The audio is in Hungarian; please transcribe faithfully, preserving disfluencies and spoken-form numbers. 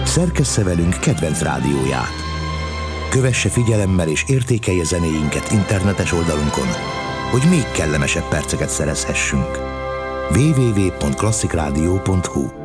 szerkessze velünk kedvenc rádióját. Kövesse figyelemmel és értékelje zenéinket internetes oldalunkon, hogy még kellemesebb perceket szerezhessünk. double-u double-u double-u pont klasszik rádió pont hu